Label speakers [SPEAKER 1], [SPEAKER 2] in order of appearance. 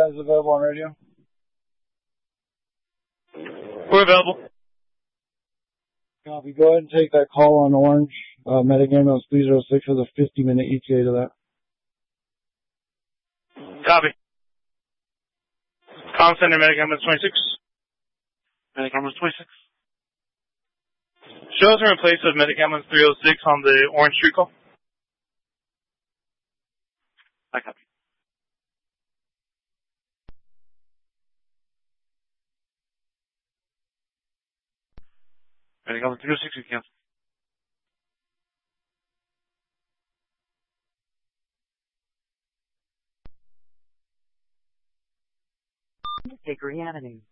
[SPEAKER 1] guys available on radio?
[SPEAKER 2] We're available.
[SPEAKER 1] Copy. Go ahead and take that call on Orange. Medic ambulance 306 has a 50-minute ETA to that.
[SPEAKER 2] Copy. Comm Center, Medic ambulance 26.
[SPEAKER 3] Medic ambulance 26.
[SPEAKER 2] Shows are in place of Medic ambulance 306 on the Orange Street call.
[SPEAKER 3] I copy. Medic ambulance 306, you cancel.
[SPEAKER 4] Hickory Avenue.